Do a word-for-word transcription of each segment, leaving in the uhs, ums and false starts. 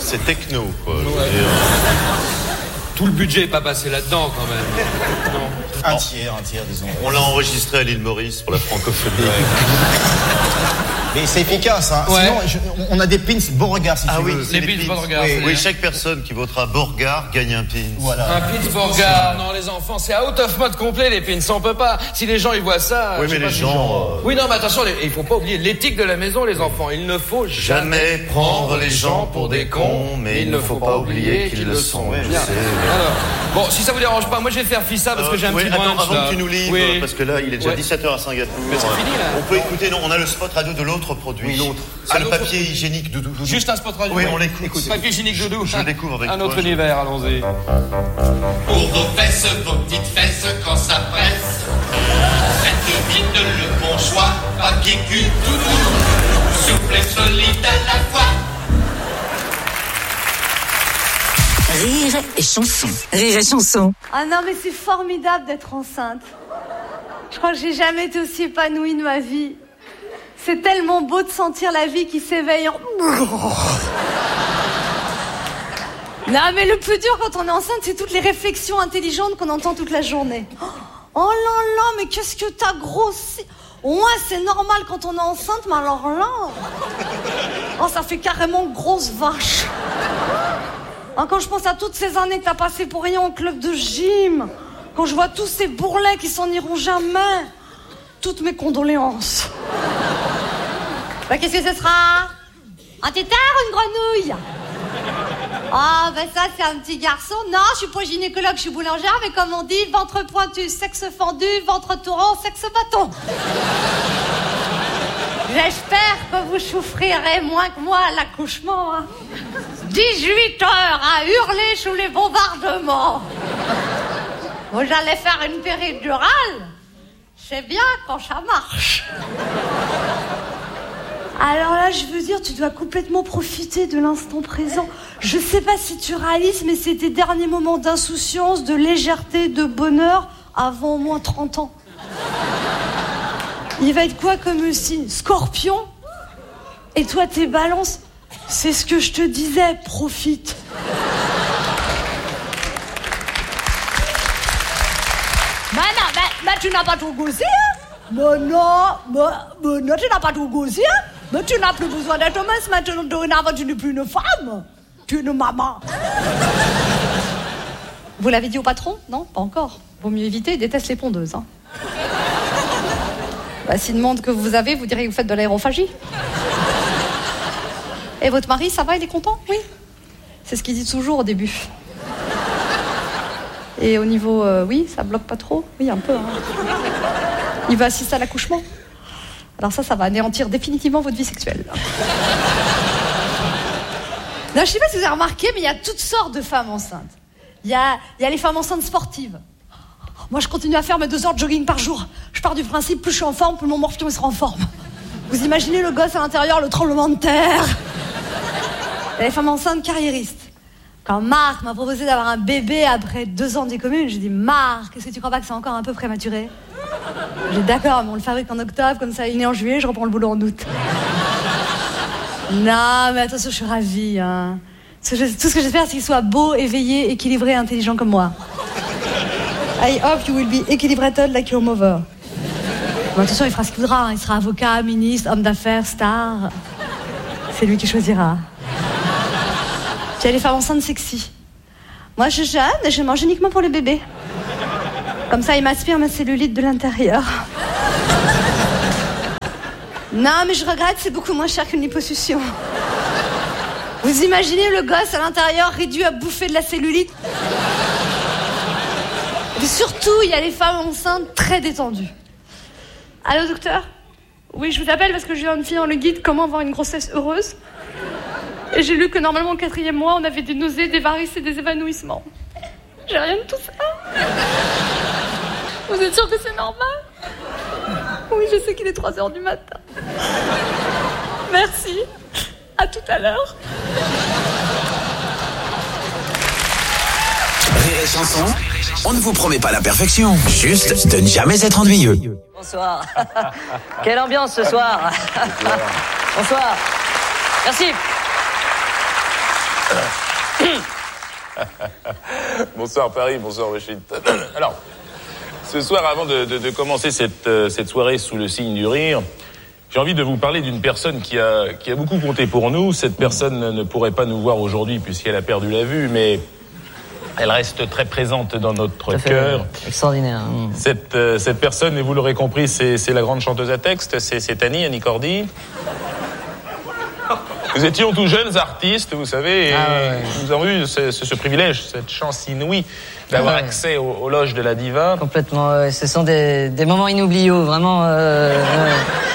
c'est techno, quoi. Ouais. Tout le budget est pas passé là-dedans, quand même. Non. Un tiers, un tiers, disons. On l'a enregistré à l'île Maurice pour la francophonie. Ouais. Mais c'est efficace, hein. Ouais. Sinon, je, on a des pins Beauregard, si ah tu oui, veux. Les pins Beauregard. Oui, c'est oui, bien. chaque personne qui votera Beauregard gagne un pins. Voilà. Un pins Beauregard, non les enfants, c'est out of mode complet les pins, on peut pas. Si les gens ils voient ça. Oui, je mais sais pas les si gens. Euh... Oui, non, mais attention, les- il faut pas oublier l'éthique de la maison, les enfants. Il ne faut Jamais prendre les gens pour des cons, mais il ne faut pas oublier qu'ils le sont. Bien. Je sais. Alors, bon, si ça vous dérange pas, moi je vais faire fissa parce que j'ai un oui, petit attends, brunch, avant là. que tu nous livres, Oui. parce que là, il est déjà Ouais. dix-sept heures à Singapour. Mais c'est fini, là. On peut écouter, non, on a le spot radio de l'autre produit. Oui, l'autre. C'est Ah, le l'autre papier hygiénique Doudou. Doudou. Juste un spot radio. Oui, ouais. on l'écoute. Papier hygiénique Doudou. Je le découvre avec un toi, autre je- univers, allons-y. Pour vos fesses, vos petites fesses, quand ça presse, faites vite le bon choix, papier cul, doudou, souple et solide à la fois. Rire et chanson. Rire et chanson. Ah non, mais c'est formidable d'être enceinte. Je crois que j'ai jamais été aussi épanouie de ma vie. C'est tellement beau de sentir la vie qui s'éveille en... Non, mais le plus dur quand on est enceinte, c'est toutes les réflexions intelligentes qu'on entend toute la journée. Oh là là, mais qu'est-ce que t'as grossi. Ouais, c'est normal quand on est enceinte, mais alors là... Oh, ça fait carrément grosse vache. Hein, quand je pense à toutes ces années que t'as passées pour rien au club de gym, quand je vois tous ces bourrelets qui s'en iront jamais, toutes mes condoléances. Bah, qu'est-ce que ce sera? Un tétard ou une grenouille? Ah, ben ça, c'est un petit garçon. Non, je suis pas gynécologue, je suis boulangère, mais comme on dit, ventre pointu, sexe fendu, ventre tourant, sexe bâton. J'espère que vous souffrirez moins que moi à l'accouchement. Hein. dix-huit heures à hurler sous les bombardements. Bon, j'allais faire une péridurale. C'est bien quand ça marche. Alors là, je veux dire, tu dois complètement profiter de l'instant présent. Je sais pas si tu réalises, mais c'est tes derniers moments d'insouciance, de légèreté, de bonheur avant au moins trente ans. Il va être quoi comme signe? Scorpion? Et toi, t'es balance? C'est ce que je te disais, profite. Bah non, bah, bah tu n'as pas tout goûté, hein? Bah non, bah, bah non, tu n'as pas tout goûté, hein? Mais tu n'as plus besoin d'être mince, maintenant, dorénavant, tu n'es plus une femme. Tu es une maman. Vous l'avez dit au patron? Non, pas encore. Vaut mieux éviter, il déteste les pondeuses, hein. Bah, s'il demande que vous avez, vous direz que vous faites de l'aérophagie. Et votre mari, ça va, il est content? Oui. C'est ce qu'il dit toujours au début. Et au niveau, euh, oui, ça bloque pas trop? Oui, un peu. Hein. Il va assister à l'accouchement? Alors ça, ça va anéantir définitivement votre vie sexuelle. Non, je sais pas si vous avez remarqué, mais il y a toutes sortes de femmes enceintes. Il y a, il y a les femmes enceintes sportives. Moi, je continue à faire mes deux heures de jogging par jour. Je pars du principe, plus je suis en forme, plus mon morpion sera en forme. Vous imaginez le gosse à l'intérieur, le tremblement de terre. Il y a les femmes enceintes carriéristes. Quand Marc m'a proposé d'avoir un bébé après deux ans des communes, j'ai dit, Marc, est-ce que tu crois pas que c'est encore un peu prématuré? J'ai dit, d'accord, mais on le fabrique en octobre, comme ça, il est né en juillet, je reprends le boulot en août. Non, mais attention, je suis ravie. Hein. Tout ce que j'espère, c'est qu'il soit beau, éveillé, équilibré, intelligent comme moi. I hope you will be équilibrated like your mother. Bon, attention, il fera ce qu'il voudra. Hein. Il sera avocat, ministre, homme d'affaires, star. C'est lui qui choisira. Tu as les femmes enceintes sexy. Moi, je suis jeune et je mange uniquement pour les bébés. Comme ça, il m'aspire ma cellulite de l'intérieur. Non, mais je regrette, c'est beaucoup moins cher qu'une liposuction. Vous imaginez le gosse à l'intérieur réduit à bouffer de la cellulite? Et surtout, il y a les femmes enceintes très détendues. Allô, docteur? Oui, je vous appelle parce que je viens de finir le guide « Comment avoir une grossesse heureuse ». Et j'ai lu que normalement au quatrième mois, on avait des nausées, des varices et des évanouissements. J'ai rien de tout ça. Vous êtes sûr que c'est normal? Oui, je sais qu'il est trois heures du matin. Merci. À tout à l'heure. Rire et chanson, on ne vous promet pas la perfection, juste de ne jamais être ennuyeux. Bonsoir. Quelle ambiance ce soir. Bonsoir. Merci. Bonsoir Paris, bonsoir Washington. Alors, ce soir, avant de, de, de commencer cette, euh, cette soirée sous le signe du rire, j'ai envie de vous parler d'une personne qui a, qui a beaucoup compté pour nous. Cette personne ne pourrait pas nous voir aujourd'hui puisqu'elle a perdu la vue, mais elle reste très présente dans notre cœur. Extraordinaire. Mmh. Cette, euh, cette personne, et vous l'aurez compris, c'est, c'est la grande chanteuse à texte, c'est, c'est Annie, Annie Cordy. Nous étions tous jeunes artistes, vous savez, et ah ouais. nous avons eu ce, ce, ce privilège, cette chance inouïe d'avoir ah ouais. accès aux, aux loges de la diva. Complètement, ouais. Ce sont des, des moments inoubliables, vraiment. Euh, ouais.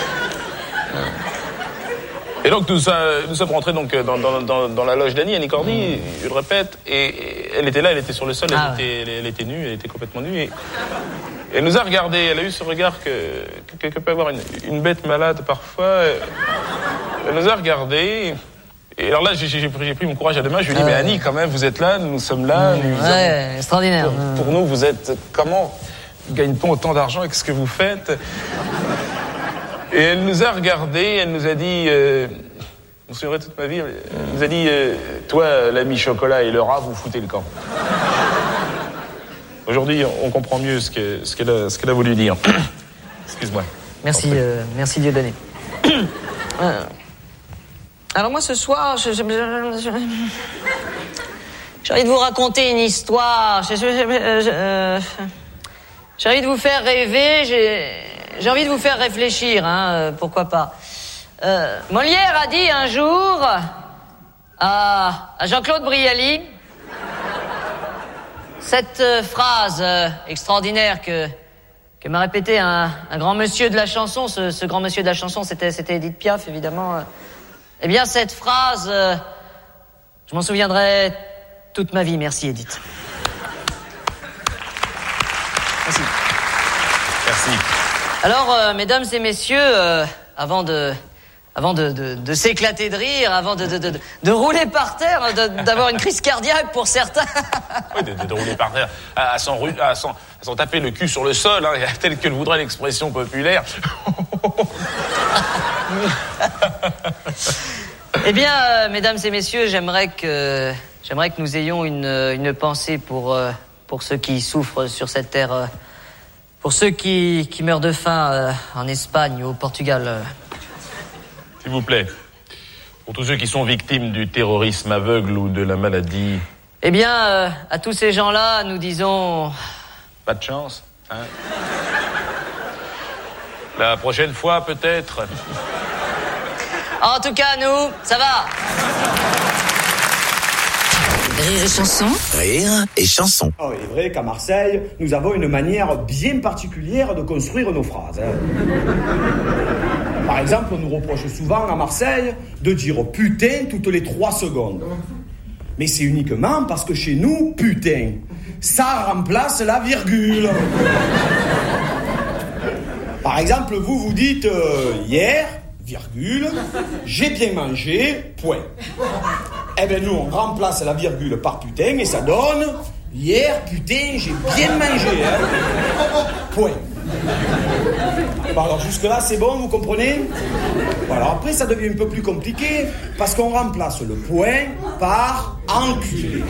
Et donc nous, nous sommes rentrés donc dans, dans, dans, dans la loge d'Annie, Annie Cordy, je le répète, et, et elle était là, elle était sur le sol, elle, ah était, ouais. elle, elle était nue, elle était complètement nue, et, et elle nous a regardés, elle a eu ce regard que, que, que peut avoir une, une bête malade parfois. Elle nous a regardés, et alors là j'ai, j'ai, pris, j'ai pris mon courage à deux mains, je lui ai dit, euh... mais Annie, quand même, vous êtes là, nous sommes là. Mmh, nous ouais, avons... extraordinaire. Pour, pour nous, vous êtes, comment gagne-t-on autant d'argent avec ce que vous faites? Et elle nous a regardés, elle nous a dit, euh, je me souviendrai toute ma vie, elle nous a dit, euh, toi, l'ami Chocolat et le rat, vous foutez le camp. Aujourd'hui, on comprend mieux ce, que, ce, qu'elle, a, ce qu'elle a voulu dire. Excuse-moi. Merci, euh, merci Dieudonné. euh, alors moi, ce soir, je, je, je, je, j'ai envie de vous raconter une histoire. Je, je, je, je, j'ai envie de vous faire rêver, j'ai... J'ai envie de vous faire réfléchir, hein, euh, pourquoi pas. Euh, Molière a dit un jour à, à Jean-Claude Brialy cette euh, phrase euh, extraordinaire que, que m'a répété un, un grand monsieur de la chanson. Ce, ce grand monsieur de la chanson, c'était, c'était Édith Piaf, évidemment. Eh bien, cette phrase, euh, je m'en souviendrai toute ma vie. Merci, Édith. Merci. Merci. Alors, euh, mesdames et messieurs, euh, avant de, avant de, de, de s'éclater de rire, avant de, de, de, de rouler par terre, de, d'avoir une crise cardiaque pour certains. Oui, de, de, de rouler par terre, à, à, s'en, à, s'en, à s'en taper le cul sur le sol, hein, tel que le voudrait l'expression populaire. Eh bien, euh, mesdames et messieurs, j'aimerais que, j'aimerais que nous ayons une, une pensée pour, euh, pour ceux qui souffrent sur cette terre. Euh, Pour ceux qui, qui meurent de faim euh, en Espagne ou au Portugal. Euh. S'il vous plaît. Pour tous ceux qui sont victimes du terrorisme aveugle ou de la maladie. Eh bien, euh, à tous ces gens-là, nous disons... Pas de chance, hein? La prochaine fois, peut-être. En tout cas, nous, ça va. Rire et chanson. Rire et chanson. Oh, il est vrai qu'à Marseille, nous avons une manière bien particulière de construire nos phrases. Hein. Par exemple, on nous reproche souvent à Marseille de dire putain toutes les trois secondes. Mais c'est uniquement parce que chez nous, putain, ça remplace la virgule. Par exemple, vous vous dites euh, hier, virgule, j'ai bien mangé, point. Eh bien, nous, on remplace la virgule par putain et ça donne hier, putain, j'ai bien mangé, hein. Point. Bon, alors, jusque-là, c'est bon, vous comprenez? Bon, alors après, ça devient un peu plus compliqué parce qu'on remplace le point par enculé.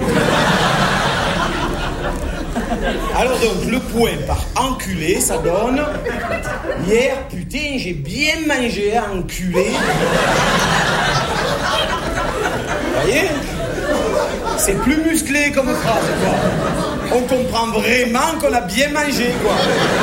Alors, donc, le point par enculé, ça donne hier, putain, j'ai bien mangé, enculé. Vous voyez? C'est plus musclé comme phrase, quoi. On comprend vraiment qu'on a bien mangé, quoi.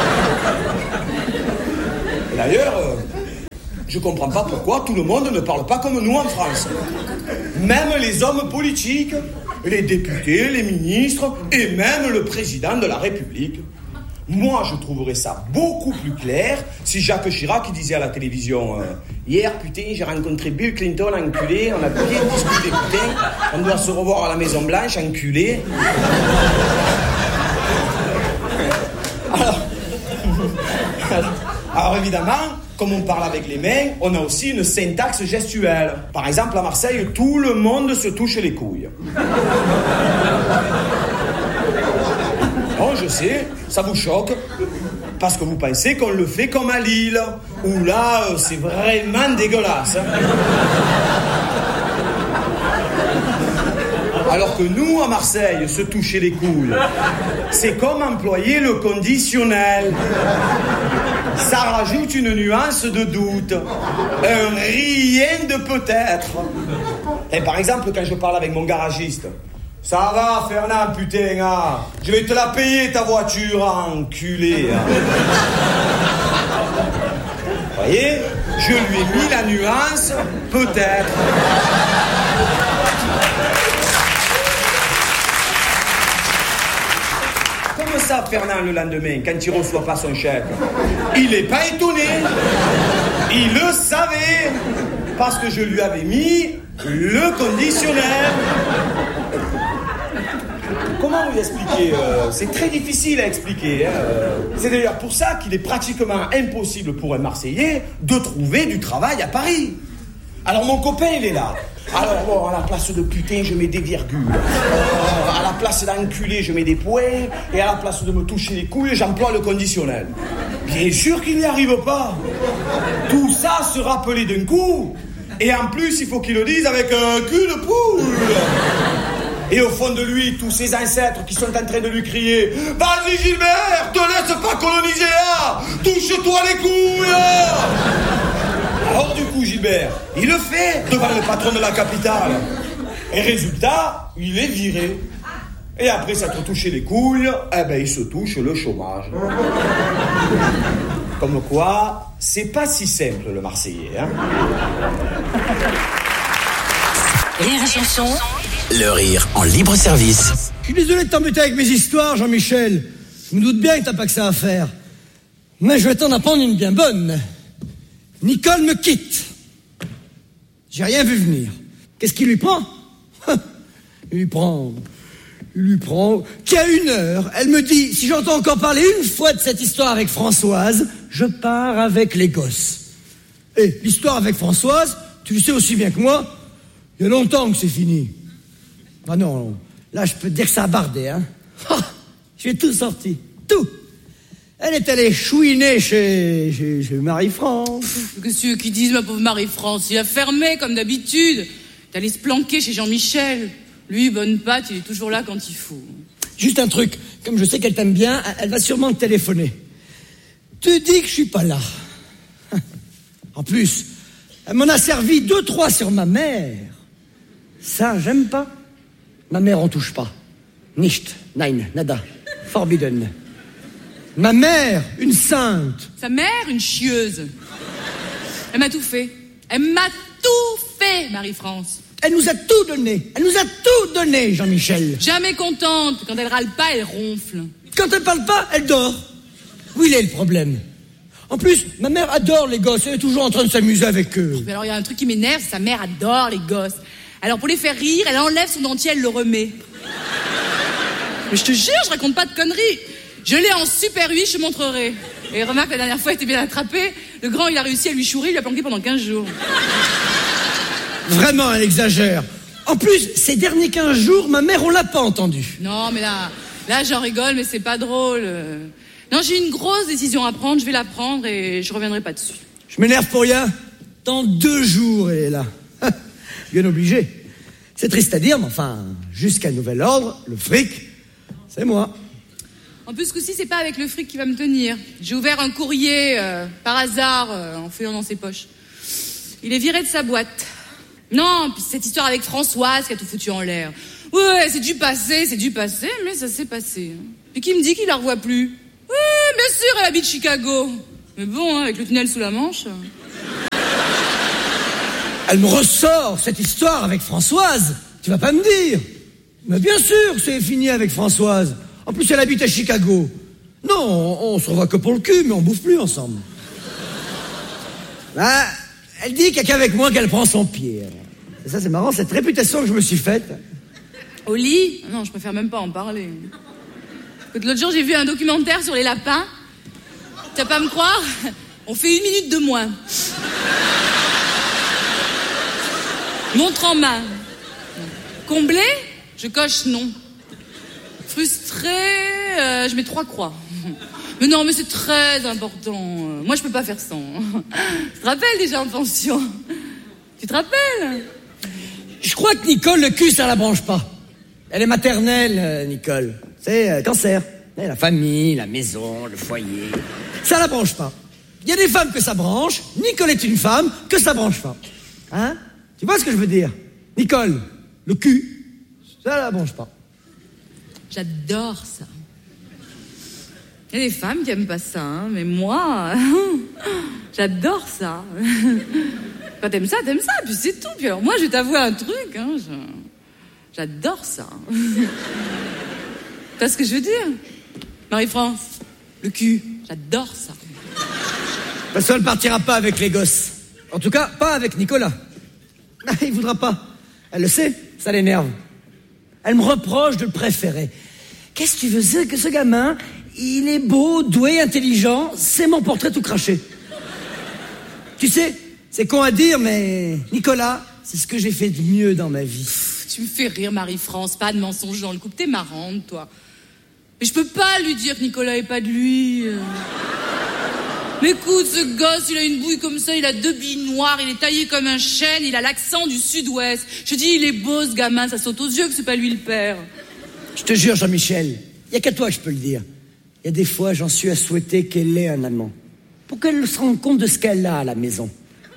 Et d'ailleurs, euh, je comprends pas pourquoi tout le monde ne parle pas comme nous en France. Même les hommes politiques, les députés, les ministres et même le président de la République. Moi, je trouverais ça beaucoup plus clair si Jacques Chirac disait à la télévision euh, hier, putain, j'ai rencontré Bill Clinton, enculé, on a bien discuté, putain, on doit se revoir à la Maison Blanche, enculé. Alors, alors évidemment, comme on parle avec les mains, on a aussi une syntaxe gestuelle. Par exemple, à Marseille, tout le monde se touche les couilles. Bon, je sais, ça vous choque, parce que vous pensez qu'on le fait comme à Lille, où là, c'est vraiment dégueulasse. Hein. Alors que nous, à Marseille, se toucher les couilles, c'est comme employer le conditionnel. Ça rajoute une nuance de doute, un rien de peut-être. Et par exemple, quand je parle avec mon garagiste, ça va, Fernand, putain, hein, je vais te la payer ta voiture, enculé. Hein. Vous voyez, je lui ai mis la nuance, peut-être. Comme ça, Fernand, le lendemain, quand il reçoit pas son chèque, il n'est pas étonné. Il le savait, parce que je lui avais mis le conditionnel. Comment vous expliquer euh, C'est très difficile à expliquer. Hein. C'est d'ailleurs pour ça qu'il est pratiquement impossible pour un Marseillais de trouver du travail à Paris. Alors mon copain, il est là. Alors bon, à la place de putain, je mets des virgules. Euh, à la place d'enculé, je mets des points. Et à la place de me toucher les couilles, j'emploie le conditionnel. Bien sûr qu'il n'y arrive pas. Tout ça se rappelait d'un coup. Et en plus, il faut qu'il le dise avec un cul de poule. Et au fond de lui, tous ses ancêtres qui sont en train de lui crier « Vas-y Gilbert, te laisse pas coloniser là, touche-toi les couilles !» Alors du coup, Gilbert, il le fait devant le patron de la capitale. Et résultat, il est viré. Et après s'être touché les couilles, eh ben il se touche le chômage. Comme quoi, c'est pas si simple le Marseillais, hein. Rire et chanson. Le rire en libre service. Je suis désolé de t'embêter avec mes histoires, Jean-Michel. Je me doute bien que t'as pas que ça à faire. Mais je vais t'en apprendre une bien bonne. Nicole me quitte. J'ai rien vu venir. Qu'est-ce qu'il lui prend? Il lui prend... Il lui prend... Qu'à une heure, elle me dit, si j'entends encore parler une fois de cette histoire avec Françoise, je pars avec les gosses. Et l'histoire avec Françoise, tu le sais aussi bien que moi, il y a longtemps que c'est fini. Ah non, non, là je peux te dire que ça a bardé, hein. Oh, j'ai tout sorti, tout. Elle est allée chouiner chez, chez, chez Marie-France. Qu'est-ce que tu veux qu'ils disent, ma pauvre Marie-France? Il a fermé comme d'habitude. T'es allé se planquer chez Jean-Michel. Lui, bonne patte, il est toujours là quand il faut. Juste un truc, comme je sais qu'elle t'aime bien, elle va sûrement te téléphoner. Tu dis que je suis pas là. En plus, elle m'en a servi deux, trois sur ma mère. Ça, j'aime pas. Ma mère, on touche pas. Nicht, nein, nada. Forbidden. Ma mère, une sainte. Sa mère, une chieuse. Elle m'a tout fait. Elle m'a tout fait, Marie-France. Elle nous a tout donné. Elle nous a tout donné, Jean-Michel. Jamais contente. Quand elle râle pas, elle ronfle. Quand elle parle pas, elle dort. Où il est le problème? En plus, ma mère adore les gosses. Elle est toujours en train de s'amuser avec eux. Mais alors, il y a un truc qui m'énerve. Sa mère adore les gosses. Alors, pour les faire rire, elle enlève son dentier, elle le remet. Mais je te jure, je raconte pas de conneries. Je l'ai en Super huit, je te montrerai. Et remarque, la dernière fois, elle était bien attrapée. Le grand, il a réussi à lui chourer, il lui a planqué pendant quinze jours. Vraiment, elle exagère. En plus, ces derniers quinze jours, ma mère, on l'a pas entendue. Non, mais là, là, j'en rigole, mais c'est pas drôle. Non, j'ai une grosse décision à prendre, je vais la prendre et je reviendrai pas dessus. Je m'énerve pour rien. Dans deux jours, elle est là. Bien obligé. C'est triste à dire, mais enfin, jusqu'à nouvel ordre, le fric, c'est moi. En plus, ce coup-ci, c'est pas avec le fric qui va me tenir. J'ai ouvert un courrier, euh, par hasard, euh, en fouillant dans ses poches. Il est viré de sa boîte. Non, puis cette histoire avec Françoise qui a tout foutu en l'air. Ouais, c'est du passé, c'est du passé, mais ça s'est passé. Puis qui me dit qu'il la revoit plus? Ouais, bien sûr, elle habite Chicago. Mais bon, hein, avec le tunnel sous la Manche... Elle me ressort cette histoire avec Françoise. Tu vas pas me dire. Mais bien sûr, c'est fini avec Françoise. En plus, elle habite à Chicago. Non, on, on se revoit que pour le cul, mais on bouffe plus ensemble. Bah, elle dit qu'il n'y a qu'avec moi qu'elle prend son pied. Et ça, c'est marrant, cette réputation que je me suis faite. Au lit? Non, je préfère même pas en parler. L'autre jour, j'ai vu un documentaire sur les lapins. Tu vas pas me croire? On fait une minute de moins. Montre en main. Comblé? Je coche non. Frustré? euh, Je mets trois croix. Mais non, mais c'est très important. Moi, je peux pas faire ça. Tu te rappelles déjà en pension? Tu te rappelles? Je crois que Nicole, le cul, ça la branche pas. Elle est maternelle, euh, Nicole. C'est euh, cancer. Et la famille, la maison, le foyer. Ça la branche pas. Il y a des femmes que ça branche. Nicole est une femme que ça branche pas. Hein? Tu vois ce que je veux dire? Nicole, le cul, ça la branche pas. J'adore ça. Il y a des femmes qui aiment pas ça, hein, mais moi, j'adore ça. Quand t'aimes ça, t'aimes ça, puis c'est tout. Puis alors moi, je vais t'avouer un truc, hein, je... j'adore ça. Tu vois ce que je veux dire? Marie-France, le cul, j'adore ça. Parce qu'elle partira pas avec les gosses. En tout cas, pas avec Nicolas. Il voudra pas. Elle le sait, ça l'énerve. Elle me reproche de le préférer. Qu'est-ce que tu veux dire que ce gamin, il est beau, doué, intelligent, c'est mon portrait tout craché. Tu sais, c'est con à dire, mais Nicolas, c'est ce que j'ai fait de mieux dans ma vie. Pff, tu me fais rire, Marie-France, pas de mensonge dans le couple, t'es marrante, toi. Mais je peux pas lui dire que Nicolas est pas de lui. Mais écoute, ce gosse, il a une bouille comme ça, il a deux billes noires, il est taillé comme un chêne, il a l'accent du sud-ouest. Je dis, il est beau ce gamin, ça saute aux yeux que c'est pas lui le père. Je te jure, Jean-Michel, il y a qu'à toi que je peux le dire. Il y a des fois, j'en suis à souhaiter qu'elle ait un amant. Pour qu'elle se rende compte de ce qu'elle a à la maison.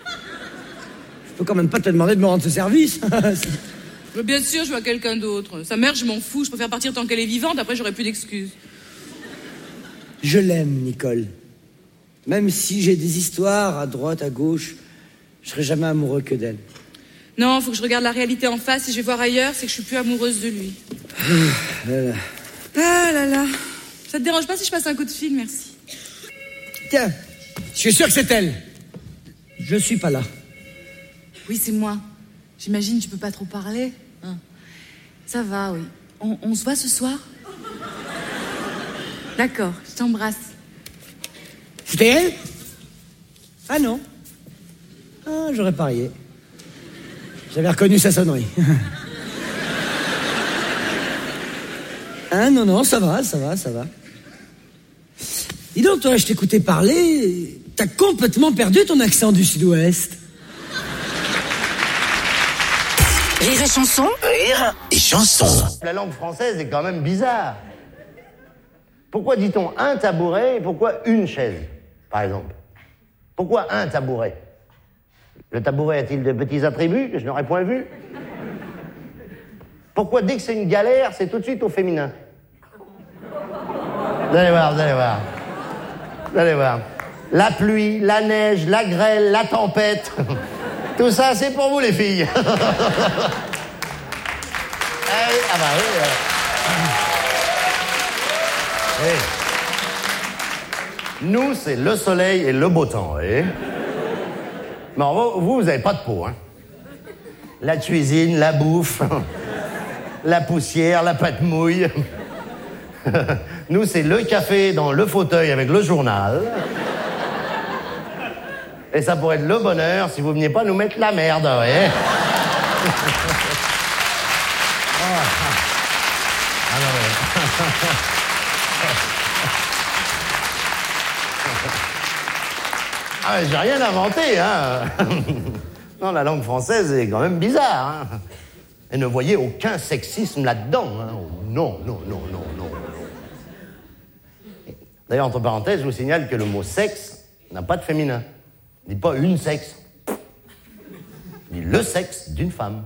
Je peux quand même pas te demander de me rendre ce service. Bien sûr, je vois quelqu'un d'autre. Sa mère, je m'en fous, je préfère partir tant qu'elle est vivante, après j'aurai plus d'excuses. Je l'aime, Nicole. Même si j'ai des histoires à droite, à gauche, je serai jamais amoureux que d'elle. Non, faut que je regarde la réalité en face. Si je vais voir ailleurs, c'est que je suis plus amoureuse de lui. Ah là là. Ah là là. Ça te dérange pas si je passe un coup de fil, merci. Tiens, je suis sûr que c'est elle. Je suis pas là. Oui, c'est moi. J'imagine que tu peux pas trop parler. Hein. Ça va, oui. On, on se voit ce soir? D'accord, je t'embrasse. C'était elle? Ah non. Ah, j'aurais parié. J'avais reconnu sa sonnerie. Ah non, non, ça va, ça va, ça va. Dis donc, toi, je t'écoutais parler, t'as complètement perdu ton accent du sud-ouest. Rire et chanson. Rire et chanson. La langue française est quand même bizarre. Pourquoi dit-on un tabouret et pourquoi une chaise, par exemple? Pourquoi un tabouret? Le tabouret a-t-il de petits attributs que je n'aurais point vus? Pourquoi dès que c'est une galère, c'est tout de suite au féminin? Vous allez voir, vous allez voir. Vous allez voir. La pluie, la neige, la grêle, la tempête. Tout ça, c'est pour vous, les filles. Ah bah oui. Euh... Hey. Nous, c'est le soleil et le beau temps, eh? Mais vous, vous n'avez pas de peau, hein? La cuisine, la bouffe, la poussière, la pâte mouille. Nous, c'est le café dans le fauteuil avec le journal. Et ça pourrait être le bonheur si vous veniez pas nous mettre la merde, vous voyez? Ah non, ouais. Ah, j'ai rien inventé, hein. Non, la langue française est quand même bizarre, hein. Et ne voyez aucun sexisme là-dedans, hein. Oh, non, non, non, non, non, non. D'ailleurs, entre parenthèses, je vous signale que le mot sexe n'a pas de féminin. Il dit pas une sexe. Il dit le sexe d'une femme.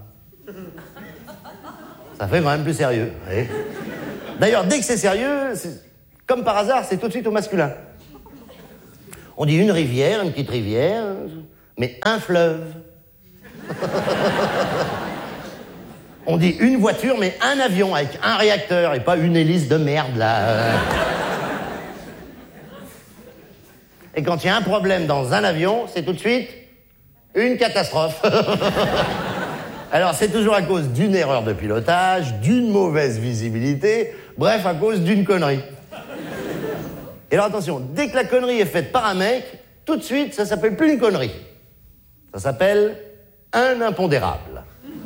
Ça fait quand même plus sérieux, vous voyez. D'ailleurs, dès que c'est sérieux, c'est... comme par hasard, c'est tout de suite au masculin. On dit une rivière, une petite rivière, mais un fleuve. On dit une voiture, mais un avion avec un réacteur et pas une hélice de merde, là. Et quand il y a un problème dans un avion, c'est tout de suite une catastrophe. Alors, c'est toujours à cause d'une erreur de pilotage, d'une mauvaise visibilité, bref, à cause d'une connerie. Et alors, attention, dès que la connerie est faite par un mec, tout de suite, ça s'appelle plus une connerie. Ça s'appelle un impondérable.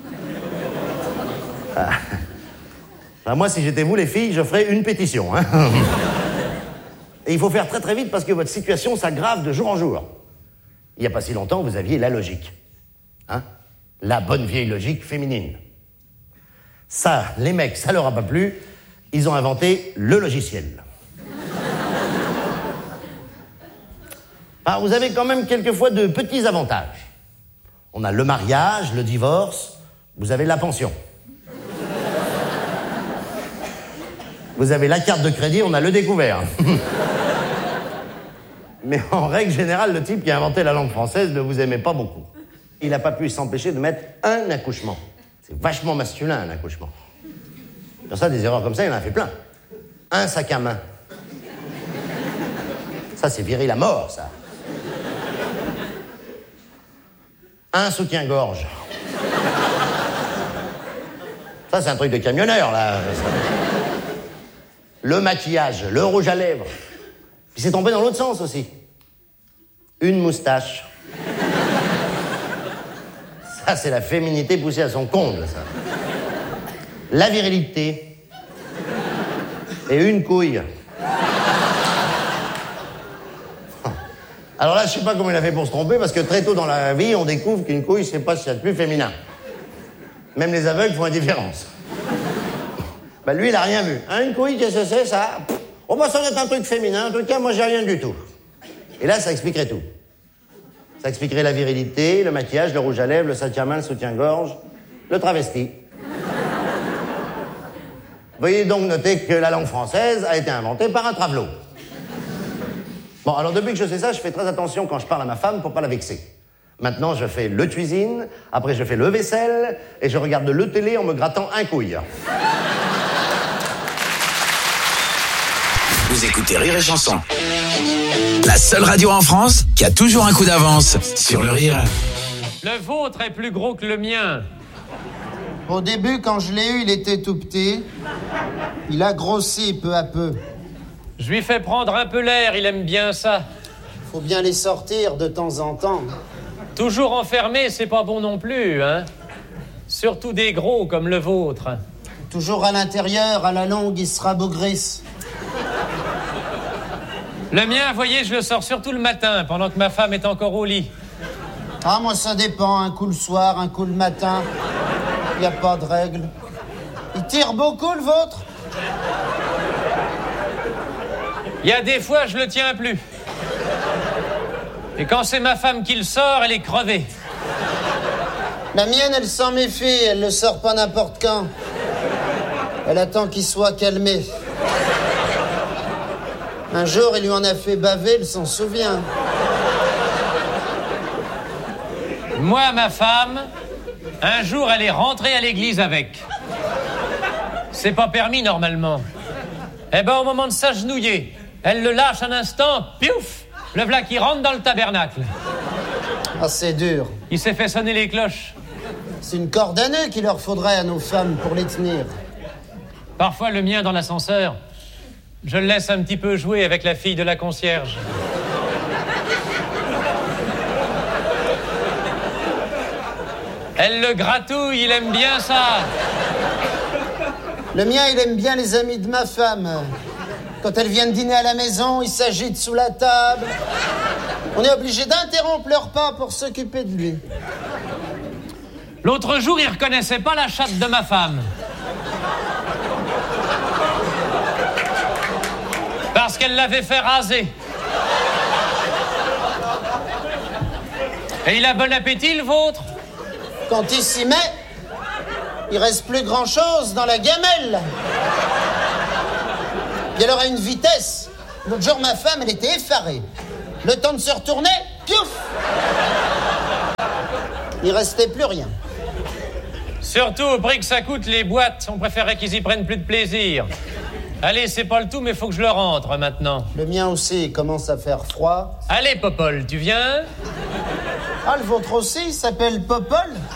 Ah. Enfin, moi, si j'étais vous, les filles, je ferais une pétition, hein. Et il faut faire très très vite parce que votre situation s'aggrave de jour en jour. Il n'y a pas si longtemps, vous aviez la logique. Hein? La bonne vieille logique féminine. Ça, les mecs, ça leur a pas plu. Ils ont inventé le logiciel. Alors, vous avez quand même quelquefois de petits avantages. On a le mariage, le divorce, vous avez la pension. Vous avez la carte de crédit, on a le découvert. Mais en règle générale, le type qui a inventé la langue française ne vous aimait pas beaucoup. Il n'a pas pu s'empêcher de mettre un accouchement. C'est vachement masculin, un accouchement. Pour ça, des erreurs comme ça, il en a fait plein. Un sac à main. Ça, c'est viril à mort, ça. Un soutien-gorge. Ça, c'est un truc de camionneur, là. Le maquillage, le rouge à lèvres. Puis c'est tombé dans l'autre sens aussi. Une moustache. Ça, c'est la féminité poussée à son comble, ça. La virilité. Et une couille. Alors là, je sais pas comment il a fait pour se tromper, parce que très tôt dans la vie, on découvre qu'une couille, c'est pas ce qu'il y a de plus féminin. Même les aveugles font la différence. Bah lui, il a rien vu. Hein, une couille, qu'est-ce que c'est, ça? Oh, bah ça doit être un truc féminin. En tout cas, moi, j'ai rien du tout. Et là, ça expliquerait tout. Ça expliquerait la virilité, le maquillage, le rouge à lèvres, le sac à main, le soutien-gorge, le travesti. Veuillez donc noter que la langue française a été inventée par un travelot. Bon, alors depuis que je sais ça, je fais très attention quand je parle à ma femme pour pas la vexer. Maintenant, je fais le cuisine, après je fais le vaisselle, et je regarde le télé en me grattant un couille. Vous écoutez Rire et Chanson. La seule radio en France qui a toujours un coup d'avance sur le rire. Le vôtre est plus gros que le mien. Au début, quand je l'ai eu, il était tout petit. Il a grossi peu à peu. Je lui fais prendre un peu l'air, il aime bien ça. Faut bien les sortir de temps en temps. Toujours enfermé, c'est pas bon non plus, hein. Surtout des gros comme le vôtre. Toujours à l'intérieur, à la longue, il sera bougrisse. Le mien, voyez, je le sors surtout le matin, pendant que ma femme est encore au lit. Ah, moi, ça dépend. Un coup le soir, un coup le matin. Il n'y a pas de règle. Il tire beaucoup, le vôtre? Il y a des fois, je le tiens plus. Et quand c'est ma femme qui le sort, elle est crevée. La mienne, elle s'en méfie. Elle le sort pas n'importe quand. Elle attend qu'il soit calmé. Un jour, il lui en a fait baver, elle s'en souvient. Moi, ma femme, un jour, elle est rentrée à l'église avec. C'est pas permis, normalement. Eh ben, au moment de s'agenouiller, elle le lâche un instant, piouf, le v'là qui rentre dans le tabernacle. Ah, c'est dur. Il s'est fait sonner les cloches. C'est une corde à nœud qu'il leur faudrait à nos femmes pour les tenir. Parfois, le mien dans l'ascenseur, je le laisse un petit peu jouer avec la fille de la concierge. Elle le gratouille, il aime bien ça. Le mien, il aime bien les amis de ma femme. Quand elle vient de dîner à la maison, il s'agite sous la table. On est obligé d'interrompre le repas pour s'occuper de lui. L'autre jour, il reconnaissait pas la chatte de ma femme. Parce qu'elle l'avait fait raser. Et il a bon appétit, le vôtre? Quand il s'y met, il reste plus grand-chose dans la gamelle. Puis elle aura une vitesse. L'autre jour, ma femme, elle était effarée. Le temps de se retourner, piouf! Il restait plus rien. Surtout au prix que ça coûte les boîtes, on préférait qu'ils y prennent plus de plaisir. Allez, c'est pas le tout, mais faut que je le rentre maintenant. Le mien aussi, il commence à faire froid. Allez, Popol, tu viens? Ah, le vôtre aussi, il s'appelle Popol?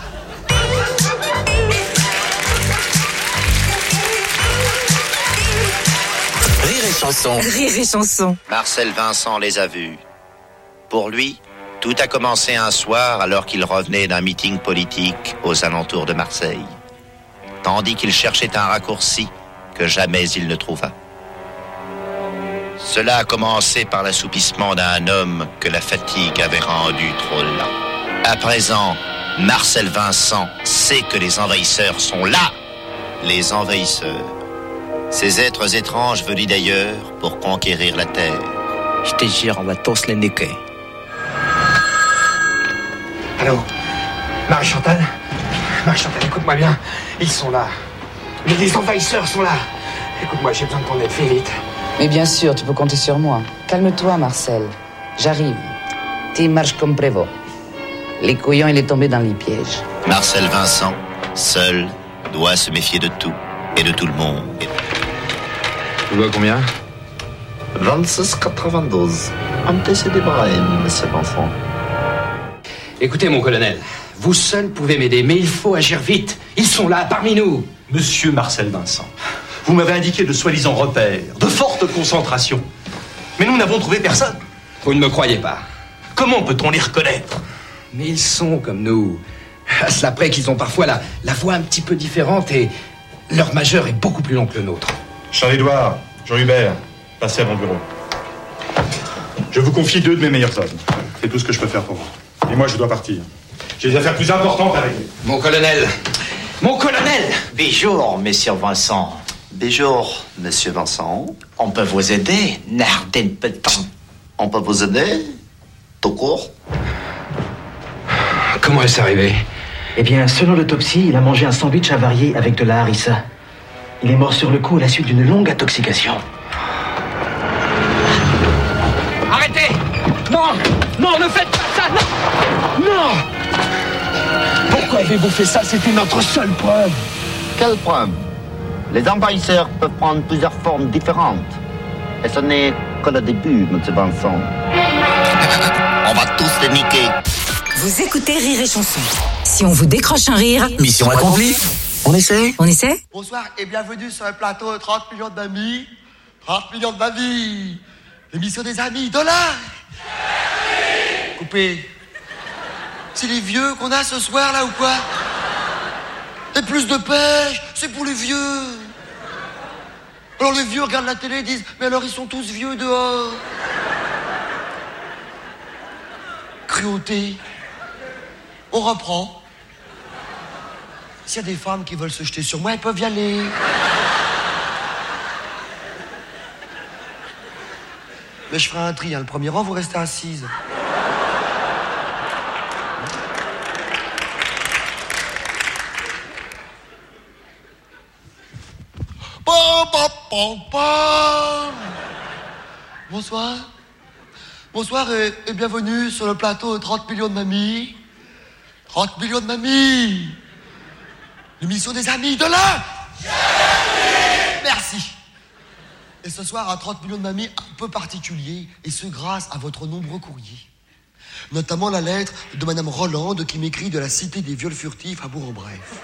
Rire et Chanson. Rire et Chanson. Marcel Vincent les a vus. Pour lui, tout a commencé un soir alors qu'il revenait d'un meeting politique aux alentours de Marseille. Tandis qu'il cherchait un raccourci que jamais il ne trouva. Cela a commencé par l'assoupissement d'un homme que la fatigue avait rendu trop lent. À présent, Marcel Vincent sait que les envahisseurs sont là. les envahisseurs. Ces êtres étranges venus d'ailleurs pour conquérir la Terre. Je te jure, on va tous les niquer. Allô, Marie-Chantal Marie-Chantal, écoute-moi bien. Ils sont là. Les, les envahisseurs sont là. Écoute-moi, j'ai besoin de ton aide, fais vite. Mais bien sûr, tu peux compter sur moi. Calme-toi, Marcel. J'arrive. Tu marches comme prévôt. Les couillons, il est tombé dans les pièges. Marcel Vincent, seul, doit se méfier de tout et de tout le monde. Tu vois combien? vingt-six quatre-vingt-douze. Un P C d'Ibrahim, monsieur Vincent. Écoutez, mon colonel, vous seul pouvez m'aider, mais il faut agir vite. Ils sont là, parmi nous. Monsieur Marcel Vincent, vous m'avez indiqué de soi-disant repères, de fortes concentrations. Mais nous n'avons trouvé personne. Vous ne me croyez pas. Comment peut-on les reconnaître? Mais ils sont comme nous. À cela près qu'ils ont parfois la, la voix un petit peu différente et leur majeur est beaucoup plus long que le nôtre. Charles-Édouard, Jean-Hubert, passez à mon bureau. Je vous confie deux de mes meilleurs hommes. C'est tout ce que je peux faire pour vous. Et moi, je dois partir. J'ai des affaires plus importantes à régler. Mon colonel Mon colonel Bonjour, monsieur Vincent. Bonjour, monsieur Vincent. On peut vous aider, Nardin Pétan. On peut vous aider? Tout court? Comment est-ce arrivé? Eh bien, selon l'autopsie, il a mangé un sandwich avarié avec de la harissa. Il est mort sur le coup à la suite d'une longue intoxication. Arrêtez! Non! Non, ne faites pas ça! Non! Non! Pourquoi avez-vous fait ça? C'était notre seule preuve. Quelle preuve? Les envahisseurs peuvent prendre plusieurs formes différentes. Et ce n'est que le début, monsieur Vincent. On va tous les niquer. Vous écoutez Rire et Chanson. Si on vous décroche un rire... Mission accomplie. On essaie? On essaie? Bonsoir et bienvenue sur le plateau de trente millions d'amis. trente millions d'amis. L'émission des amis. Dollars. Coupé. C'est les vieux qu'on a ce soir là ou quoi? Et plus de pêche, c'est pour les vieux. Alors les vieux regardent la télé et disent mais alors ils sont tous vieux dehors. Cruauté. On reprend. S'il y a des femmes qui veulent se jeter sur moi, elles peuvent y aller. Mais je ferai un tri, hein. Le premier rang, vous restez assises. Pam, pam, pam, pam. Bonsoir. Bonsoir et, et bienvenue sur le plateau de trente millions de mamies. trente millions de mamies. L'émission des amis de là. Merci. Et ce soir, à trente millions de mamies un peu particulier, et ce grâce à votre nombreux courriers. Notamment la lettre de Madame Rolande qui m'écrit de la cité des viols furtifs à Bourg-en-Bref.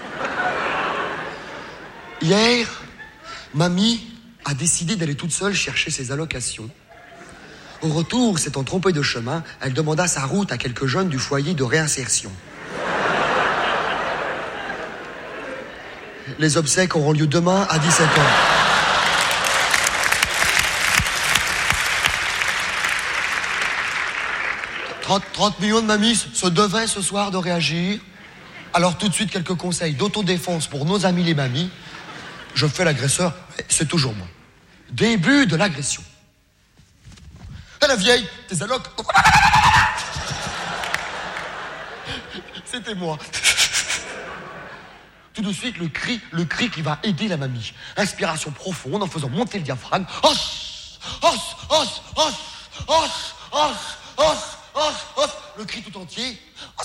Hier, mamie a décidé d'aller toute seule chercher ses allocations. Au retour, s'étant trompée de chemin, elle demanda sa route à quelques jeunes du foyer de réinsertion. Les obsèques auront lieu demain à dix-sept heures. trente millions de mamies se devaient ce soir de réagir. Alors tout de suite, quelques conseils d'autodéfense pour nos amis les mamies. Je fais l'agresseur, c'est toujours moi. Début de l'agression. Et la vieille, tes allocs. C'était moi. Tout de suite, le cri, le cri qui va aider la mamie. Inspiration profonde en faisant monter le diaphragme. Os, os, os, os, os, os, os, os, os. Le cri tout entier. Os.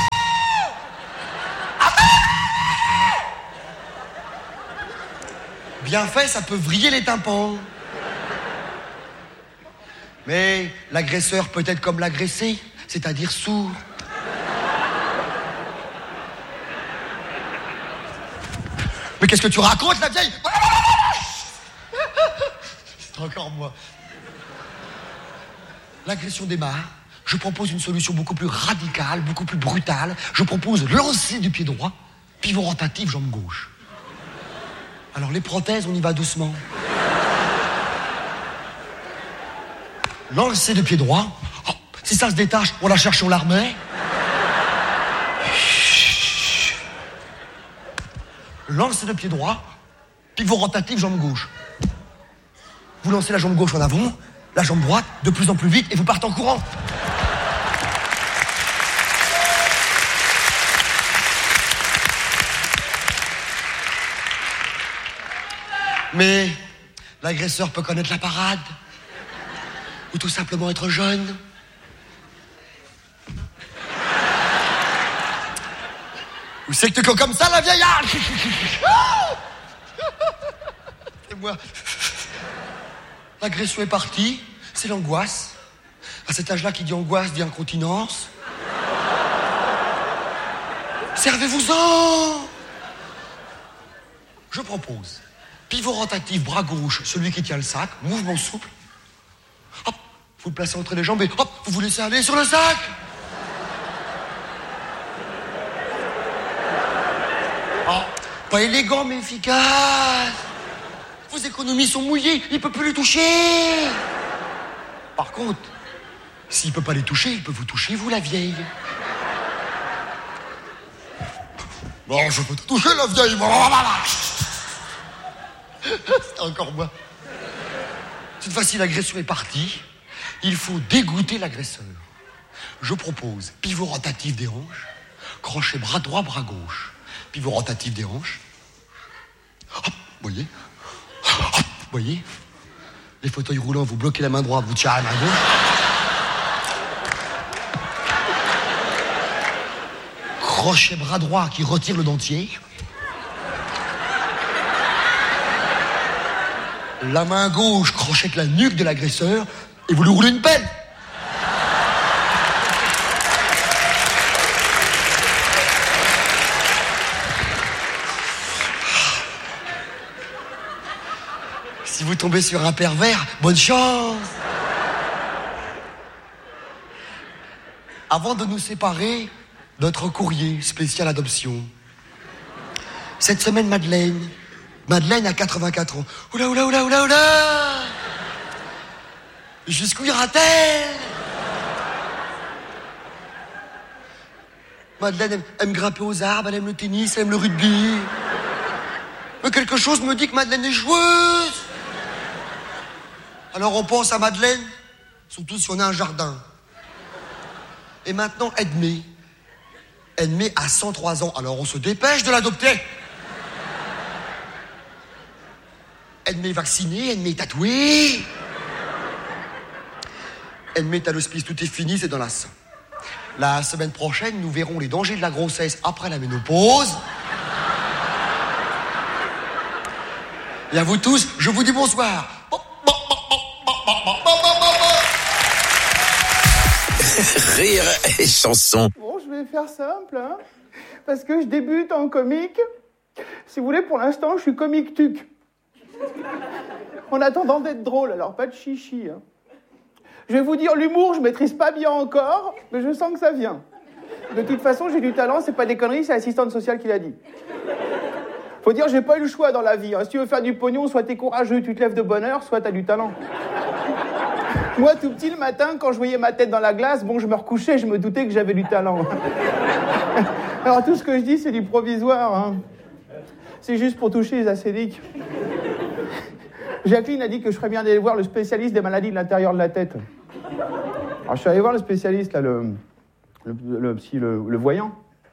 Bien fait, ça peut vriller les tympans. Mais l'agresseur peut être comme l'agressé, c'est-à-dire sourd. Mais qu'est-ce que tu racontes, la vieille? C'est encore moi. L'agression démarre. Je propose une solution beaucoup plus radicale, beaucoup plus brutale. Je propose lancer du pied droit, pivot rotatif, jambe gauche. Alors les prothèses, on y va doucement. Lancer de pied droit. Oh, si ça se détache, on la cherche, on la remet. Lancer de pied droit. Pivot rotatif, jambe gauche. Vous lancez la jambe gauche en avant, la jambe droite, de plus en plus vite, et vous partez en courant. Mais l'agresseur peut connaître la parade, ou tout simplement être jeune. Ou c'est que tu comme ça, la vieillarde? C'est moi. L'agression est partie, c'est l'angoisse. À cet âge-là, qui dit angoisse dit incontinence. Servez-vous-en. Je propose pivot rotatif, bras gauche, celui qui tient le sac, mouvement souple. Hop, vous le placez entre les jambes et hop, vous vous laissez aller sur le sac. Oh, pas élégant mais efficace. Vos économies sont mouillées, il peut plus les toucher. Par contre, s'il peut pas les toucher, il peut vous toucher, vous la vieille. Bon, je peux te toucher la vieille. C'est encore moi. Cette fois-ci, l'agression est partie. Il faut dégoûter l'agresseur. Je propose pivot rotatif des hanches, crochet bras droit, bras gauche. Pivot rotatif des hanches. Hop, voyez. Hop, voyez. Les fauteuils roulants, vous bloquez la main droite, vous tirez la main gauche. Crochet bras droit qui retire le dentier. La main gauche crochette la nuque de l'agresseur et vous lui roulez une pelle. Si vous tombez sur un pervers, bonne chance. Avant de nous séparer, notre courrier spécial adoption. Cette semaine, Madeleine. Madeleine a quatre-vingt-quatre ans. Oula, oula, oula, oula, oula. Jusqu'où ira-t-elle? Madeleine aime, aime grimper aux arbres, elle aime le tennis, elle aime le rugby. Mais quelque chose me dit que Madeleine est joueuse. Alors on pense à Madeleine, surtout si on a un jardin. Et maintenant, Edmé. Edmé a cent trois ans, alors on se dépêche de l'adopter. Edmé est vacciné, Edmé est tatoué. Edmé est à l'hospice, tout est fini, c'est dans la sang. La semaine prochaine, nous verrons les dangers de la grossesse après la ménopause. Et à vous tous, je vous dis bonsoir. Rire et chanson. Bon, je vais faire simple, hein, parce que je débute en comique. Si vous voulez, pour l'instant, je suis comique tuc. En attendant d'être drôle, alors pas de chichi. Hein. Je vais vous dire, l'humour, je maîtrise pas bien encore, mais je sens que ça vient. De toute façon, j'ai du talent, c'est pas des conneries, c'est l'assistante sociale qui l'a dit. Faut dire, j'ai pas eu le choix dans la vie. Hein. Si tu veux faire du pognon, soit t'es courageux, tu te lèves de bonne heure, soit t'as du talent. Moi, tout petit, le matin, quand je voyais ma tête dans la glace, bon, je me recouchais, je me doutais que j'avais du talent. Alors, tout ce que je dis, c'est du provisoire. Hein. C'est juste pour toucher les acédiques. Jacqueline a dit que je ferais bien d'aller voir le spécialiste des maladies de l'intérieur de la tête. Alors, je suis allé voir le spécialiste, là, le... le, le, psy, le, le voyant.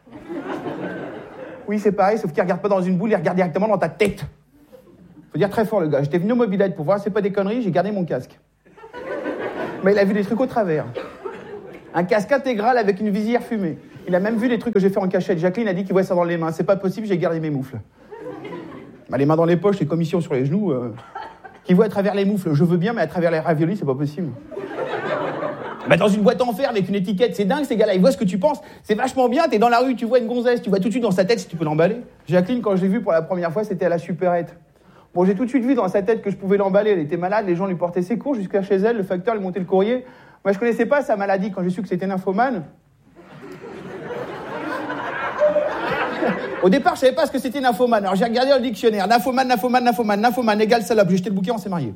Oui, c'est pareil, sauf qu'il regarde pas dans une boule, il regarde directement dans ta tête. Faut dire très fort, le gars. J'étais venu au mobilette pour voir, c'est pas des conneries, j'ai gardé mon casque. Mais il a vu des trucs au travers. Un casque intégral avec une visière fumée. Il a même vu des trucs que j'ai fait en cachette. Jacqueline a dit qu'il voyait ça dans les mains. C'est pas possible, j'ai gardé mes moufles. Bah, les mains dans les poches, les commissions sur les genoux. Euh... Qui voit à travers les moufles, je veux bien, mais à travers les raviolis, c'est pas possible. Bah, dans une boîte en fer avec une étiquette, c'est dingue, ces gars-là, ils voient ce que tu penses. C'est vachement bien, t'es dans la rue, tu vois une gonzesse, tu vois tout de suite dans sa tête si tu peux l'emballer. Jacqueline, quand je l'ai vue pour la première fois, c'était à la supérette. Bon, j'ai tout de suite vu dans sa tête que je pouvais l'emballer. Elle était malade, les gens lui portaient ses cours jusqu'à chez elle, le facteur lui montait le courrier. Moi, je connaissais pas sa maladie quand j'ai su que c'était nymphomane. Au départ, je savais pas ce que c'était nymphomane. Alors j'ai regardé dans le dictionnaire. Nymphomane, nymphomane, nymphomane, nymphomane égale salope. J'ai jeté le bouquet, on s'est mariés.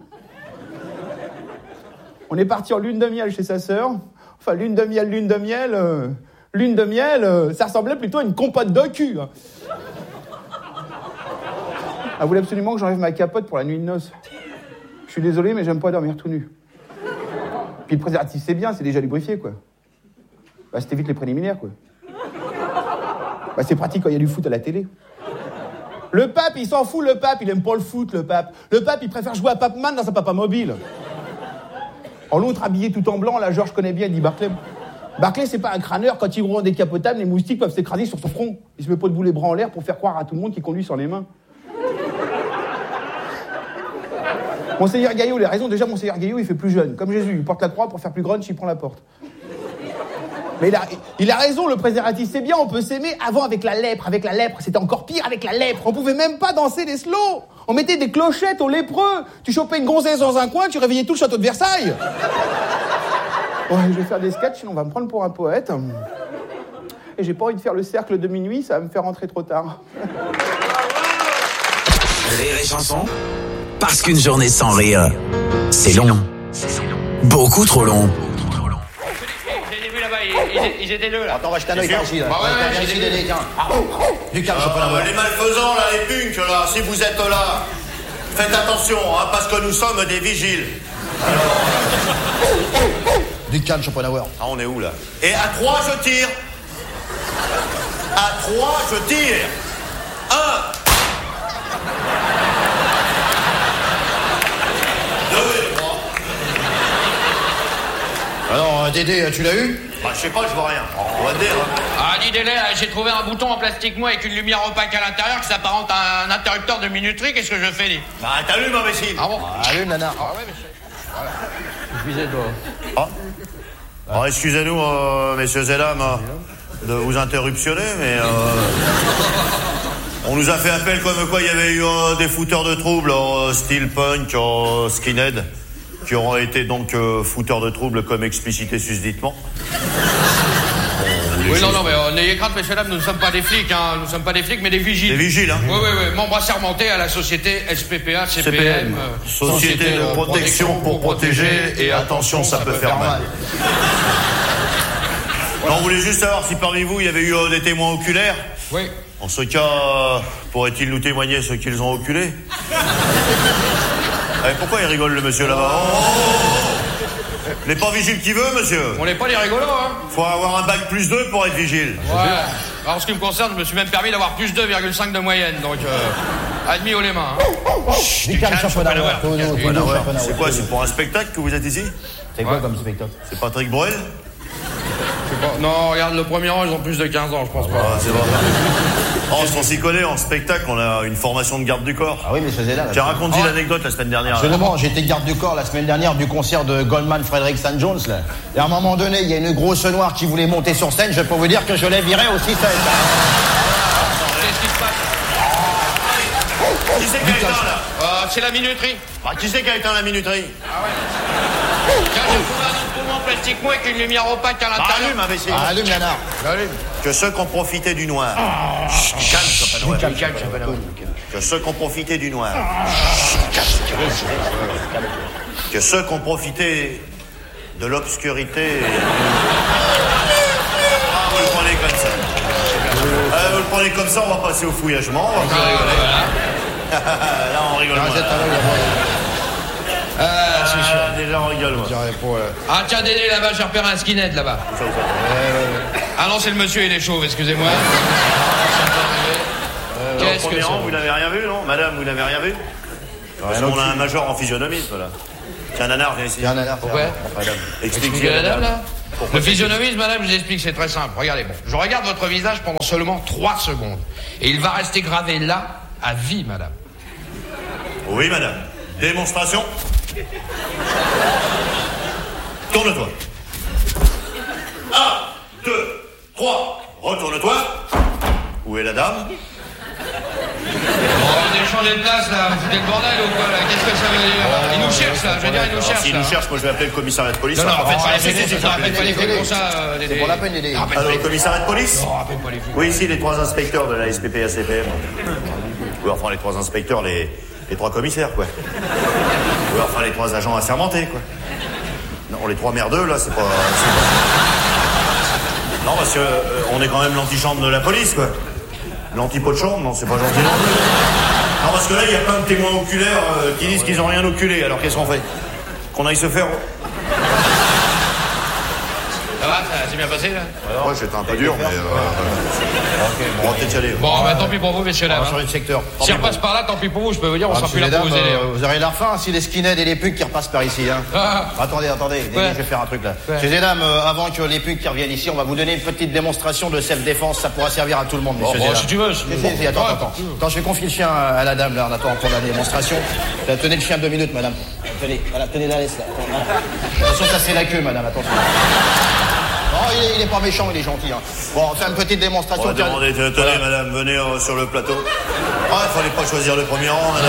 On est parti en lune de miel chez sa sœur. Enfin, lune de miel, lune de miel. Euh, lune de miel, euh, ça ressemblait plutôt à une compote de cul. Hein. Elle voulait absolument que j'enlève ma capote pour la nuit de noces. Je suis désolé, mais j'aime pas dormir tout nu. Puis le préservatif, c'est bien, c'est déjà lubrifié, quoi. Bah, c'était vite les préliminaires, quoi. Bah, c'est pratique quand il y a du foot à la télé. Le pape, il s'en fout, le pape, il aime pas le foot, le pape. Le pape, il préfère jouer à Pac-Man dans sa papa mobile. En l'autre, habillé tout en blanc, là, Georges connaît bien, il dit Barclay. Barclay, c'est pas un crâneur, quand il roule décapotable, les moustiques peuvent s'écraser sur son front. Il se met pas debout les bras en l'air pour faire croire à tout le monde qu'il conduit sur les mains. Monseigneur Gaillot, il a raison, déjà, Monseigneur Gaillot, il fait plus jeune. Comme Jésus, il porte la croix pour faire plus grunge, il prend la porte. Mais il a, il a raison, le préservatif, c'est bien, on peut s'aimer. Avant, avec la lèpre, avec la lèpre, c'était encore pire avec la lèpre. On pouvait même pas danser les slows. On mettait des clochettes aux lépreux. Tu chopais une gonzesse dans un coin, tu réveillais tout le château de Versailles. Ouais, je vais faire des sketchs, sinon on va me prendre pour un poète. Et j'ai pas envie de faire le cercle de minuit, ça va me faire rentrer trop tard. Rire et chanson, parce qu'une journée sans rire, c'est long. Beaucoup trop long. J'ai vu là-bas, ils, ils étaient deux là. Attends, on va jeter un œil ici. Là. Bah ouais, ouais, j'ai des tiens. Du calme, ah, bah, les malfaisants, là, les punks, là, si vous êtes là, faites attention, hein, parce que nous sommes des vigiles. Alors... Du calme, Schopenhauer. Ah, on est où, là? Et à trois, je tire. À trois, je tire. Un. Deux et trois. Alors, Dédé, tu l'as eu? Bah, je sais pas, je vois rien. On va dire. Ah, dis Délé, j'ai trouvé un bouton en plastique mou avec une lumière opaque à l'intérieur qui s'apparente à un interrupteur de minuterie. Qu'est-ce que je fais, dis? Bah, t'allumes, imbécile. Ah bon? Allume, nana. Ah ouais, monsieur. Voilà. Excusez-toi. Ah. Alors, excusez-nous, euh, messieurs et dames, euh, de vous interruptionner, mais euh, on nous a fait appel comme quoi il y avait eu euh, des fouteurs de troubles, euh, style punk, euh, skinhead, qui auront été donc euh, fouteurs de troubles comme explicité susditement. Oui, non, non, mais euh, n'ayez crainte, messieurs, dames, nous ne sommes pas des flics, hein, nous ne sommes pas des flics, mais des vigiles. Des vigiles, hein. Oui, oui, oui, membres assermentés à la société S P P A, C P M. C P M, euh, Société de protection pour protéger, et attention, ça peut faire mal. Alors, on voulait juste savoir si parmi vous, il y avait eu euh, des témoins oculaires. Oui. En ce cas, euh, pourraient-ils nous témoigner ce qu'ils ont oculé? eh, Pourquoi il rigole, le monsieur, là-bas? oh, oh, oh. Il n'est pas vigile qui veut, monsieur. On n'est pas les rigolos, hein. Faut avoir un bac plus deux pour être vigile. Ouais. Alors, en ce qui me concerne, je me suis même permis d'avoir plus deux virgule cinq de moyenne, donc euh, admis haut les mains. Hein. Du calme, Schopenhauer. C'est quoi, c'est pour un spectacle que vous êtes ici? C'est quoi comme spectacle? C'est Patrick Bruel? Pas... Non, regarde, le premier rang, ils ont plus de quinze ans, je pense pas. Ah, c'est vrai. Oh, on s'y connaît, en spectacle, on a une formation de garde du corps. Ah oui, mais c'est là. Tiens, raconte-y oh. l'anecdote la semaine dernière. Absolument, j'étais garde du corps la semaine dernière du concert de Goldman Frederick Saint Jones, là. Et à un moment donné, il y a une grosse noire qui voulait monter sur scène, je peux vous dire que je l'ai virée aussi scène. Qu'est-ce qui se passe? Qui c'est qui a éteint, là? euh, C'est la minuterie. Bah, qui c'est qui a éteint la minuterie? Ah ouais. Tiens, j'ai trouvé un autre poumon en plastique mou avec une lumière opaque à l'intérieur. Bah, allume, imbécile. Ah, allume, Nana. Allume. Que ceux qui ont profité du noir. Ah. Chut, calme, Schopenhauer. Calme, calme, Schopenhauer. Que ceux qui ont profité du noir. Ah. Que ceux qui ont profité de l'obscurité. Ah, vous le prenez comme ça. Euh, vous le prenez comme ça, on va passer au fouillagement. On va plus rigoler. Là, on rigole moins. Ah, c'est sûr. Ah, déjà, on rigole, moi. Ah, tiens, Dédé, là-bas, j'ai repéré un skinhead, là-bas. Ah non, c'est le monsieur, il est chauve, excusez-moi. Euh, Qu'est-ce que c'est? Vous n'avez rien vu, non? Madame, vous n'avez rien vu? Parce qu'on a un major en physionomisme, là. Tiens, Nanar, viens ici. Tiens, Nanar. Pourquoi? Madame. Expliquez à la dame, là. Le physionomisme, madame, je vous explique, c'est très simple. Regardez, bon, je regarde votre visage pendant seulement trois secondes. Et il va rester gravé là, à vie, madame. Oui, madame. Démonstration. Tourne-toi. Un, deux, trois. Retourne-toi. Où est la dame? Bon, on est changé de place, là. Vous foutez le bordel ou quoi, là? Qu'est-ce que ça veut dire, là? Il nous cherche, là. Je veux dire, il nous cherche, là. S'il nous cherche, moi, je vais appeler le commissariat de police. Non, non, en fait pas les flics, c'est pas les flics comme ça, Dédé. C'est pour la peine, Dédé. Alors, le commissariat de police? Non, appelle pas les flics. Oui, ici, les trois inspecteurs de la S P P A C P M. Oui, enfin, les trois inspecteurs, les, les trois commissaires, quoi. Oui, enfin, les trois agents assermentés, quoi. Non, les trois merdeux, là, c'est pas... c'est pas... Non, parce que euh, on est quand même l'antichambre de la police, quoi. L'anti-pot de chambre, non, c'est pas gentil non plus. Non, parce que là, il y a plein de témoins oculaires euh, qui disent qu'ils ont rien oculé. Alors qu'est-ce qu'on fait? Qu'on aille se faire... Ça va, ça s'est bien passé, là? Ouais, j'étais un peu dur, mais... Euh, okay, bon, on va peut-être y aller. Bon, bah, tant pis pour vous, messieurs, là. On va changer de secteur. Si on passe par là, tant pis pour vous, je peux vous dire, on Ah, sera plus là mesdames, pour vous aider. euh, vous aurez l'air fin si les skinheads et les pugs qui repassent par ici. Hein. Ah. Attendez, attendez, Ouais. je vais faire un truc là. Ouais. Messieurs et dames, euh, avant que les pugs qui reviennent ici, on va vous donner une petite démonstration de self-défense. Ça pourra servir à tout le monde, Bon, messieurs bon, et dames. si tu veux. Si, si, si, attends, Ouais, attends. Quand je vais confier le chien à la dame, là, en attendant pour la démonstration. Là, tenez le chien deux minutes, madame. Tenez, voilà, tenez la laisse là. Attends, voilà. Attention, ça c'est la queue, madame, attention. Non, il est, il est pas méchant, il est gentil. Hein. Bon, on fait une petite démonstration. On va demander, tenez, Voilà. madame, venez euh, sur le plateau. Ah, il fallait pas choisir le premier rang, madame.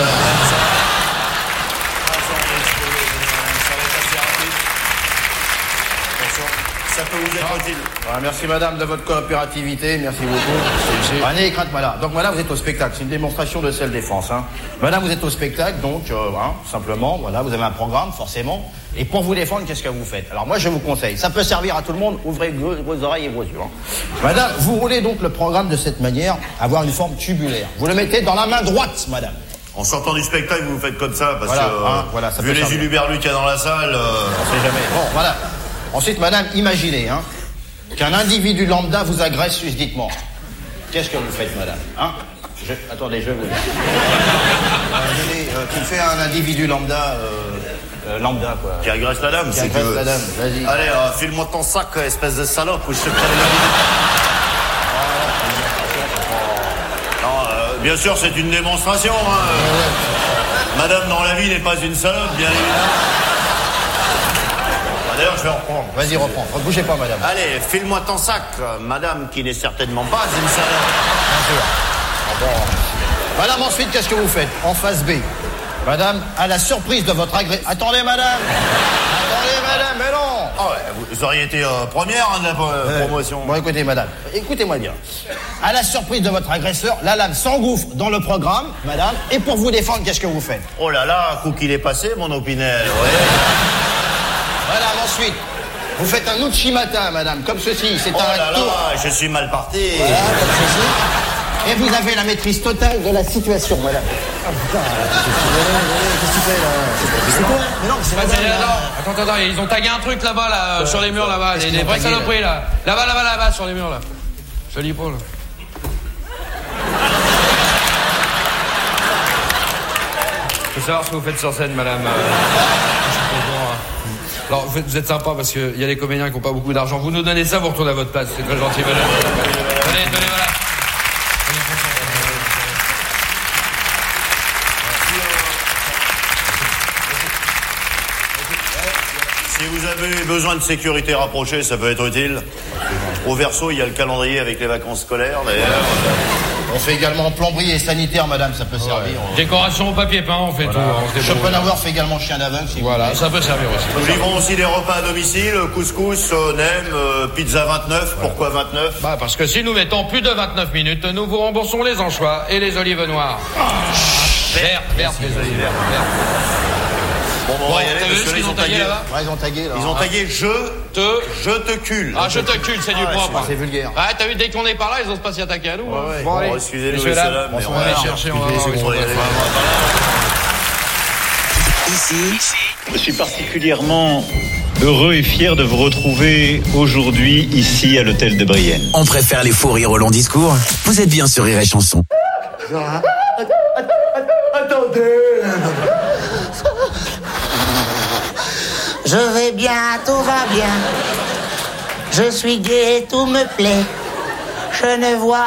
Ça peut vous être utile. Voilà, merci madame de votre coopérativité, merci beaucoup. Allez, crainte madame. Donc madame, vous êtes au spectacle, c'est une démonstration de self-défense. Hein. Madame, vous êtes au spectacle, donc euh, hein, simplement, voilà, vous avez un programme, forcément. Et pour vous défendre, qu'est-ce que vous faites? Alors moi, je vous conseille, ça peut servir à tout le monde, ouvrez vos, vos oreilles et vos yeux. Hein. Madame, vous roulez donc le programme de cette manière, avoir une forme tubulaire. Vous le mettez dans la main droite, madame. En sortant du spectacle, vous faites comme ça, parce Voilà, que, euh, hein, voilà, ça vu peut les servir. uluberlus qu'il y a dans la salle... Euh... On sait jamais. Bon, voilà. Ensuite, madame, imaginez hein, qu'un individu lambda vous agresse susditement. Qu'est-ce que vous faites, madame hein je... Attendez, je vais vous dire. Euh, venez, euh, tu fais un individu lambda... Euh... Euh, lambda, quoi. Qui agresse la dame, Qui si tu agresse veux. la dame, vas-y. Allez, euh, file-moi ton sac, espèce de salope, ou je te prends les Non, euh, bien sûr, c'est une démonstration, hein. Euh, Madame, dans la vie, n'est pas une salope, bien évidemment. Ah, D'ailleurs, je vais reprendre. Vas-y, reprends. Ne bougez pas, madame. Allez, file-moi ton sac, euh, madame, qui n'est certainement pas une salope. Bien sûr. Ah bon. Madame, ensuite, qu'est-ce que vous faites? En phase B. Madame, à la surprise de votre agré... Attendez, madame. Attendez, madame, mais non. Ah ouais, vous, vous auriez été euh, première hein, de la euh, promotion. Bon, écoutez, madame. Écoutez-moi bien. À la surprise de votre agresseur, la lame s'engouffre dans le programme, madame, et pour vous défendre, qu'est-ce que vous faites? Oh là là, coup qu'il est passé, mon Opinel. Ouais. Madame, ensuite, vous faites un Uchimata, madame, comme ceci. C'est Oh un là tour. là, je suis mal parti. Voilà, comme ceci. Et vous avez la maîtrise totale de la situation, madame. Ah putain, qu'est-ce que tu fais là? C'est quoi? Mais non, c'est Ouais, madame, c'est- là. attends, attends, attends, ils ont tagué un truc là-bas, là, Ouais. sur les murs là-bas, Qu'est-ce les, qu'ils les ont vraies tagué, saloperies là. Là-bas, là-bas, là-bas, sur les murs là. Je lis pas là. Je veux savoir ce que vous faites sur scène, madame. Euh, je suis content, hein. Alors, vous êtes, vous êtes sympa parce qu'il y a des comédiens qui n'ont pas beaucoup d'argent. Vous nous donnez ça, vous retournez à votre place. C'est très gentil, madame. Tenez, tenez, voilà. Si vous avez besoin de sécurité rapprochée, ça peut être utile. Au verso, il y a le calendrier avec les vacances scolaires, d'ailleurs. On fait également plomberie et sanitaire, madame, ça peut servir. Décoration au papier peint, on fait tout. hein, on se débrouille. Schopenhauer fait également chien d'aveugle. Si Voilà, vous ça peut servir aussi. Nous livrons aussi des repas à domicile, couscous, euh, nem, euh, pizza vingt-neuf. Pourquoi vingt-neuf? Bah, parce que si nous mettons plus de vingt-neuf minutes, nous vous remboursons les anchois et les olives noires. Vertes, vertes, les olives vertes. Bon, bon, on va y aller, t'as vu parce ce que qu'ils ils ont ont tagué tagué là-bas? Ouais, ils ont tagué là. Ils ont tagué je te, je te cule. Ah, je te cule, c'est du Ah, propre. C'est vulgaire. Ah, t'as vu, dès qu'on est par là, ils osent pas s'y attaquer à nous. hein. ouais. Bon, Bon, allez. excusez-nous, Messieurs, messieurs, dames, dames, mais on on va va aller chercher, on va voir. Excusez, où ils c'est sont. bon, Ici, je suis particulièrement heureux et fier de vous retrouver aujourd'hui ici à l'hôtel de Brienne. On préfère les faux rires au long discours. Vous êtes bien sur Rire et Chanson. Attendez. Je vais bien, tout va bien. Je suis gai, tout me plaît. Je ne vois